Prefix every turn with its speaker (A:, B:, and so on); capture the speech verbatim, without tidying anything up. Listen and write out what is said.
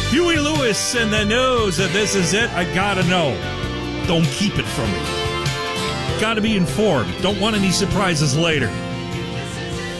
A: Huey Lewis and the News, and this is it. I gotta know. Don't keep it from me. Gotta be informed. Don't want any surprises later.